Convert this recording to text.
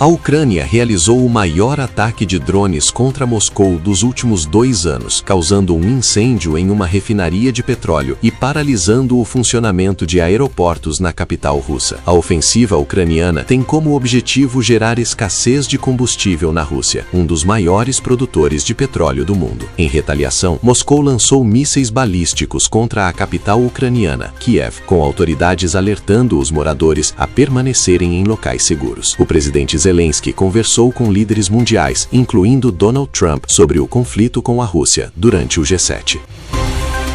A Ucrânia realizou o maior ataque de drones contra Moscou dos últimos 2 anos, causando um incêndio em uma refinaria de petróleo e paralisando o funcionamento de aeroportos na capital russa. A ofensiva ucraniana tem como objetivo gerar escassez de combustível na Rússia, um dos maiores produtores de petróleo do mundo. Em retaliação, Moscou lançou mísseis balísticos contra a capital ucraniana, Kiev, com autoridades alertando os moradores a permanecerem em locais seguros. O presidente Zelensky conversou com líderes mundiais, incluindo Donald Trump, sobre o conflito com a Rússia durante o G7.